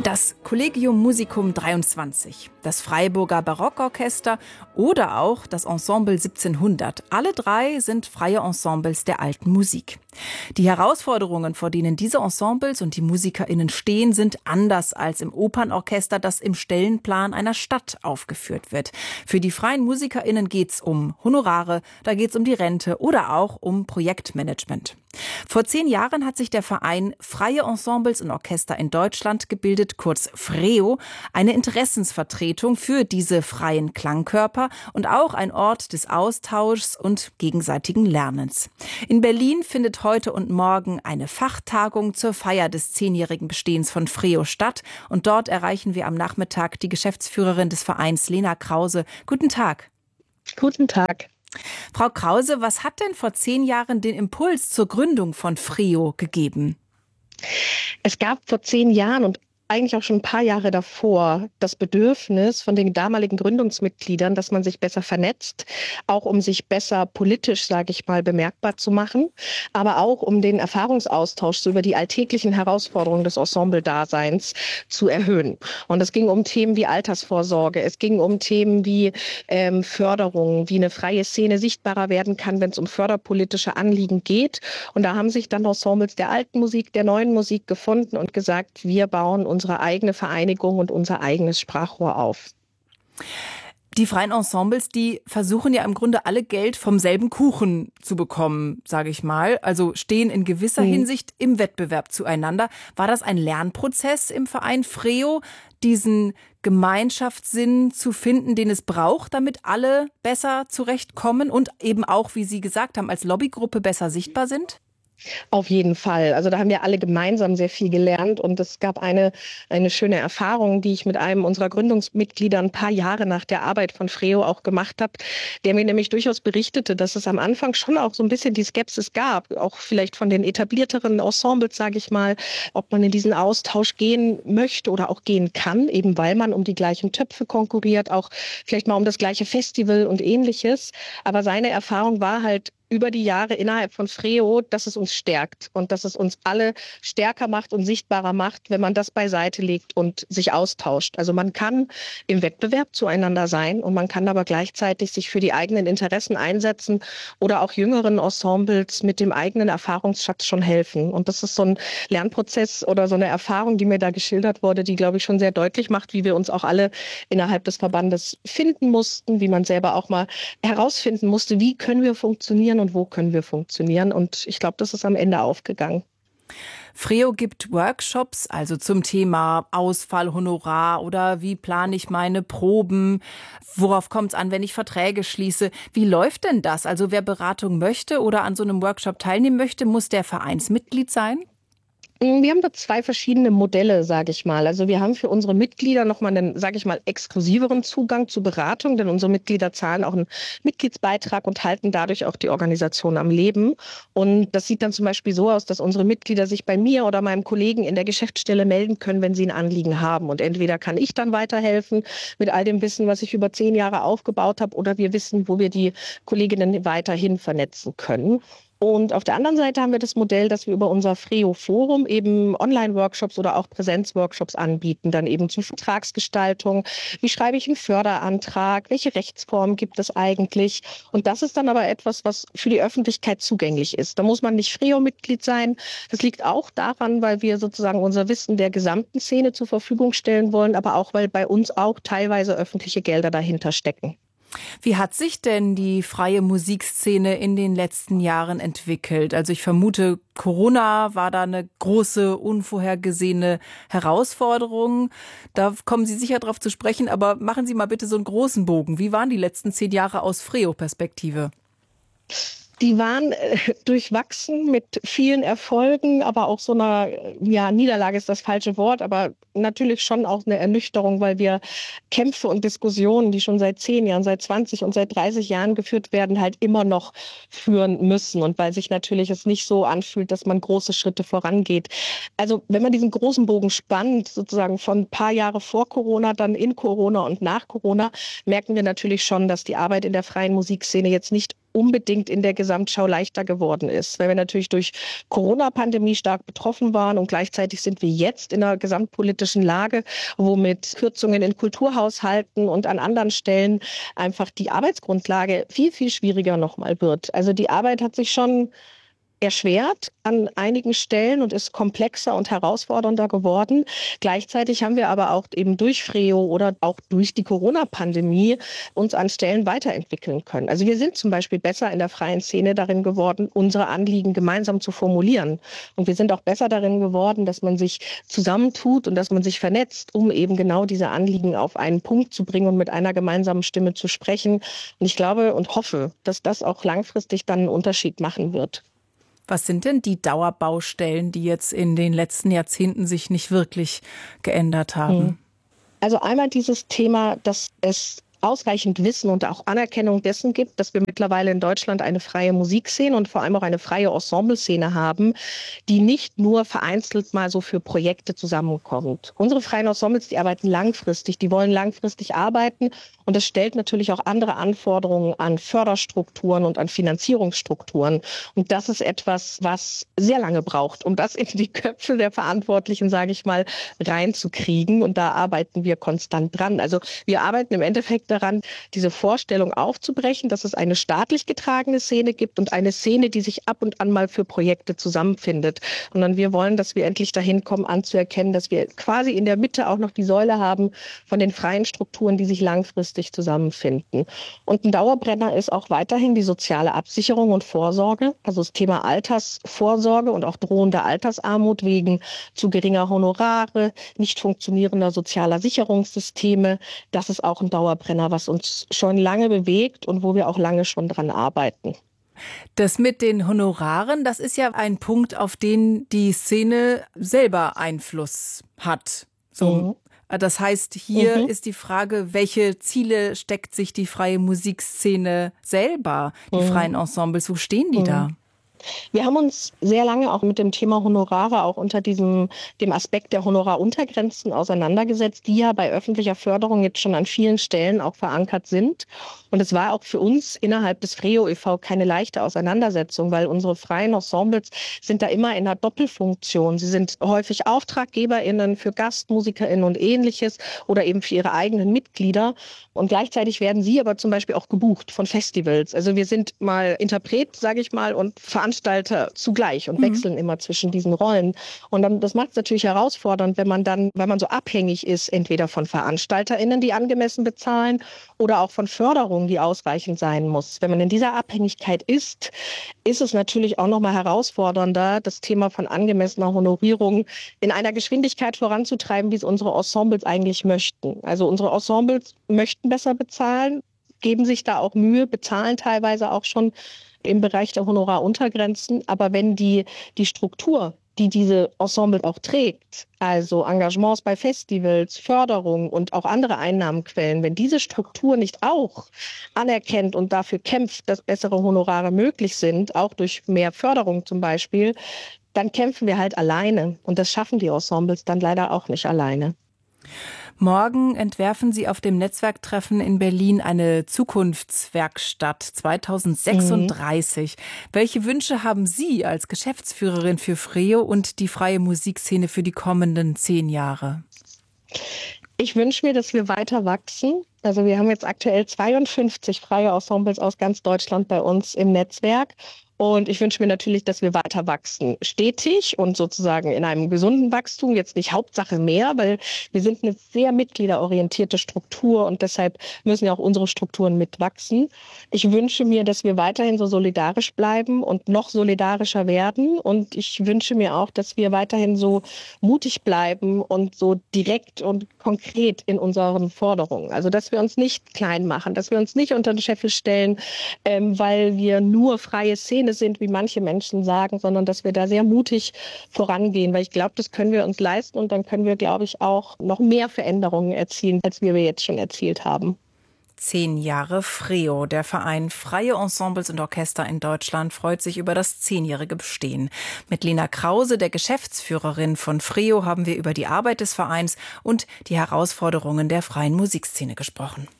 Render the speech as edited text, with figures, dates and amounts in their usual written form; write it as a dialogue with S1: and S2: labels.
S1: Das Collegium Musicum 23, das Freiburger Barockorchester oder auch das Ensemble 1700. Alle drei sind freie Ensembles der alten Musik. Die Herausforderungen, vor denen diese Ensembles und die MusikerInnen stehen, sind anders als im Opernorchester, das im Stellenplan einer Stadt aufgeführt wird. Für die freien MusikerInnen geht's um Honorare, da geht's um die Rente oder auch um Projektmanagement. Vor 10 Jahren hat sich der Verein Freie Ensembles und Orchester in Deutschland gebildet, kurz FREO, eine Interessensvertretung für diese freien Klangkörper und auch ein Ort des Austauschs und gegenseitigen Lernens. In Berlin findet heute und morgen eine Fachtagung zur Feier des 10-jährigen Bestehens von FREO statt und dort erreichen wir am Nachmittag die Geschäftsführerin des Vereins, Lena Krause. Guten Tag.
S2: Guten Tag.
S1: Frau Krause, was hat denn vor 10 Jahren den Impuls zur Gründung von FREO gegeben?
S2: Es gab vor 10 Jahren und eigentlich auch schon ein paar Jahre davor das Bedürfnis von den damaligen Gründungsmitgliedern, dass man sich besser vernetzt, auch um sich besser politisch, sage ich mal, bemerkbar zu machen, aber auch um den Erfahrungsaustausch so über die alltäglichen Herausforderungen des Ensemble-Daseins zu erhöhen. Und es ging um Themen wie Altersvorsorge, es ging um Themen wie Förderung, wie eine freie Szene sichtbarer werden kann, wenn es um förderpolitische Anliegen geht. Und da haben sich dann Ensembles der alten Musik, der neuen Musik gefunden und gesagt, wir bauen unsere eigene Vereinigung und unser eigenes Sprachrohr auf.
S1: Die freien Ensembles, die versuchen ja im Grunde alle Geld vom selben Kuchen zu bekommen, sage ich mal. Also stehen in gewisser Hinsicht im Wettbewerb zueinander. War das ein Lernprozess im Verein FREO, diesen Gemeinschaftssinn zu finden, den es braucht, damit alle besser zurechtkommen und eben auch, wie Sie gesagt haben, als Lobbygruppe besser sichtbar sind?
S2: Auf jeden Fall. Also da haben wir alle gemeinsam sehr viel gelernt und es gab eine schöne Erfahrung, die ich mit einem unserer Gründungsmitglieder ein paar Jahre nach der Arbeit von FREO auch gemacht habe, der mir nämlich durchaus berichtete, dass es am Anfang schon auch so ein bisschen die Skepsis gab, auch vielleicht von den etablierteren Ensembles, sage ich mal, ob man in diesen Austausch gehen möchte oder auch gehen kann, eben weil man um die gleichen Töpfe konkurriert, auch vielleicht mal um das gleiche Festival und Ähnliches. Aber seine Erfahrung war halt, über die Jahre innerhalb von FREO, dass es uns stärkt und dass es uns alle stärker macht und sichtbarer macht, wenn man das beiseite legt und sich austauscht. Also man kann im Wettbewerb zueinander sein und man kann aber gleichzeitig sich für die eigenen Interessen einsetzen oder auch jüngeren Ensembles mit dem eigenen Erfahrungsschatz schon helfen. Und das ist so ein Lernprozess oder so eine Erfahrung, die mir da geschildert wurde, die, glaube ich, schon sehr deutlich macht, wie wir uns auch alle innerhalb des Verbandes finden mussten, wie man selber auch mal herausfinden musste, wie können wir funktionieren und wo können wir funktionieren. Und ich glaube, das ist am Ende aufgegangen.
S1: FREO gibt Workshops, also zum Thema Ausfall, Honorar oder wie plane ich meine Proben, worauf kommt es an, wenn ich Verträge schließe. Wie läuft denn das? Also wer Beratung möchte oder an so einem Workshop teilnehmen möchte, muss der Vereinsmitglied sein?
S2: Wir haben da 2 verschiedene Modelle, sage ich mal. Also wir haben für unsere Mitglieder nochmal einen, sage ich mal, exklusiveren Zugang zu Beratung, denn unsere Mitglieder zahlen auch einen Mitgliedsbeitrag und halten dadurch auch die Organisation am Leben. Und das sieht dann zum Beispiel so aus, dass unsere Mitglieder sich bei mir oder meinem Kollegen in der Geschäftsstelle melden können, wenn sie ein Anliegen haben. Und entweder kann ich dann weiterhelfen mit all dem Wissen, was ich über 10 Jahre aufgebaut habe, oder wir wissen, wo wir die Kolleginnen weiterhin vernetzen können. Und auf der anderen Seite haben wir das Modell, dass wir über unser FREO-Forum eben Online-Workshops oder auch Präsenz-Workshops anbieten, dann eben zur Vertragsgestaltung. Wie schreibe ich einen Förderantrag? Welche Rechtsform gibt es eigentlich? Und das ist dann aber etwas, was für die Öffentlichkeit zugänglich ist. Da muss man nicht FREO-Mitglied sein. Das liegt auch daran, weil wir sozusagen unser Wissen der gesamten Szene zur Verfügung stellen wollen, aber auch, weil bei uns auch teilweise öffentliche Gelder dahinter stecken.
S1: Wie hat sich denn die freie Musikszene in den letzten Jahren entwickelt? Also ich vermute, Corona war da eine große, unvorhergesehene Herausforderung. Da kommen Sie sicher drauf zu sprechen, aber machen Sie mal bitte so einen großen Bogen. Wie waren die letzten 10 Jahre aus FREO-Perspektive?
S2: Die waren durchwachsen mit vielen Erfolgen, aber auch so einer, ja, Niederlage ist das falsche Wort, aber natürlich schon auch eine Ernüchterung, weil wir Kämpfe und Diskussionen, die schon seit 10 Jahren, seit 20 und seit 30 Jahren geführt werden, halt immer noch führen müssen und weil sich natürlich es nicht so anfühlt, dass man große Schritte vorangeht. Also wenn man diesen großen Bogen spannt, sozusagen von ein paar Jahre vor Corona, dann in Corona und nach Corona, merken wir natürlich schon, dass die Arbeit in der freien Musikszene jetzt nicht unbedingt in der Gesamtschau leichter geworden ist, weil wir natürlich durch Corona-Pandemie stark betroffen waren und gleichzeitig sind wir jetzt in einer gesamtpolitischen Lage, wo mit Kürzungen in Kulturhaushalten und an anderen Stellen einfach die Arbeitsgrundlage viel, viel schwieriger nochmal wird. Also die Arbeit hat sich schon erschwert an einigen Stellen und ist komplexer und herausfordernder geworden. Gleichzeitig haben wir aber auch eben durch Freo oder auch durch die Corona-Pandemie uns an Stellen weiterentwickeln können. Also wir sind zum Beispiel besser in der freien Szene darin geworden, unsere Anliegen gemeinsam zu formulieren. Und wir sind auch besser darin geworden, dass man sich zusammentut und dass man sich vernetzt, um eben genau diese Anliegen auf einen Punkt zu bringen und mit einer gemeinsamen Stimme zu sprechen. Und ich glaube und hoffe, dass das auch langfristig dann einen Unterschied machen wird.
S1: Was sind denn die Dauerbaustellen, die jetzt in den letzten Jahrzehnten sich nicht wirklich geändert haben?
S2: Also einmal dieses Thema, dass es ausreichend Wissen und auch Anerkennung dessen gibt, dass wir mittlerweile in Deutschland eine freie Musikszene und vor allem auch eine freie Ensembleszene haben, die nicht nur vereinzelt mal so für Projekte zusammenkommt. Unsere freien Ensembles, die arbeiten langfristig, die wollen langfristig arbeiten und das stellt natürlich auch andere Anforderungen an Förderstrukturen und an Finanzierungsstrukturen. Und das ist etwas, was sehr lange braucht, um das in die Köpfe der Verantwortlichen, sage ich mal, reinzukriegen. Und da arbeiten wir konstant dran. Also wir arbeiten im Endeffekt daran, diese Vorstellung aufzubrechen, dass es eine staatlich getragene Szene gibt und eine Szene, die sich ab und an mal für Projekte zusammenfindet. Sondern wir wollen, dass wir endlich dahin kommen, anzuerkennen, dass wir quasi in der Mitte auch noch die Säule haben von den freien Strukturen, die sich langfristig zusammenfinden. Und ein Dauerbrenner ist auch weiterhin die soziale Absicherung und Vorsorge, also das Thema Altersvorsorge und auch drohende Altersarmut wegen zu geringer Honorare, nicht funktionierender sozialer Sicherungssysteme. Das ist auch ein Dauerbrenner, was uns schon lange bewegt und wo wir auch lange schon dran arbeiten.
S1: Das mit den Honoraren, das ist ja ein Punkt, auf den die Szene selber Einfluss hat. So. Das heißt, hier ist die Frage, welche Ziele steckt sich die freie Musikszene selber, die freien Ensembles, wo stehen die da?
S2: Wir haben uns sehr lange auch mit dem Thema Honorare auch unter dem Aspekt der Honoraruntergrenzen auseinandergesetzt, die ja bei öffentlicher Förderung jetzt schon an vielen Stellen auch verankert sind. Und es war auch für uns innerhalb des Freo e.V. keine leichte Auseinandersetzung, weil unsere freien Ensembles sind da immer in einer Doppelfunktion. Sie sind häufig AuftraggeberInnen für GastmusikerInnen und Ähnliches oder eben für ihre eigenen Mitglieder. Und gleichzeitig werden sie aber zum Beispiel auch gebucht von Festivals. Also wir sind mal Interpret, sage ich mal, und Veranstalter zugleich und wechseln immer zwischen diesen Rollen. Und dann, das macht es natürlich herausfordernd, wenn man so abhängig ist, entweder von VeranstalterInnen, die angemessen bezahlen, oder auch von Förderung, die ausreichend sein muss. Wenn man in dieser Abhängigkeit ist es natürlich auch nochmal herausfordernder, das Thema von angemessener Honorierung in einer Geschwindigkeit voranzutreiben, wie es unsere Ensembles eigentlich möchten. Also unsere Ensembles möchten besser bezahlen, geben sich da auch Mühe, bezahlen teilweise auch schon im Bereich der Honoraruntergrenzen. Aber wenn die Struktur, die diese Ensemble auch trägt, also Engagements bei Festivals, Förderung und auch andere Einnahmenquellen, wenn diese Struktur nicht auch anerkennt und dafür kämpft, dass bessere Honorare möglich sind, auch durch mehr Förderung zum Beispiel, dann kämpfen wir halt alleine. Und das schaffen die Ensembles dann leider auch nicht alleine.
S1: Morgen entwerfen Sie auf dem Netzwerktreffen in Berlin eine Zukunftswerkstatt 2036. Welche Wünsche haben Sie als Geschäftsführerin für Freo und die freie Musikszene für die kommenden 10 Jahre?
S2: Ich wünsche mir, dass wir weiter wachsen. Also wir haben jetzt aktuell 52 freie Ensembles aus ganz Deutschland bei uns im Netzwerk. Und ich wünsche mir natürlich, dass wir weiter wachsen, stetig und sozusagen in einem gesunden Wachstum, jetzt nicht Hauptsache mehr, weil wir sind eine sehr mitgliederorientierte Struktur und deshalb müssen ja auch unsere Strukturen mitwachsen. Ich wünsche mir, dass wir weiterhin so solidarisch bleiben und noch solidarischer werden und ich wünsche mir auch, dass wir weiterhin so mutig bleiben und so direkt und konkret in unseren Forderungen. Also, dass wir uns nicht klein machen, dass wir uns nicht unter den Scheffel stellen, weil wir nur freie Szene sind, wie manche Menschen sagen, sondern dass wir da sehr mutig vorangehen, weil ich glaube, das können wir uns leisten und dann können wir, glaube ich, auch noch mehr Veränderungen erzielen, als wir jetzt schon erzielt haben.
S1: 10 Jahre Freo. Der Verein Freie Ensembles und Orchester in Deutschland freut sich über das 10-jährige Bestehen. Mit Lena Krause, der Geschäftsführerin von Freo, haben wir über die Arbeit des Vereins und die Herausforderungen der freien Musikszene gesprochen.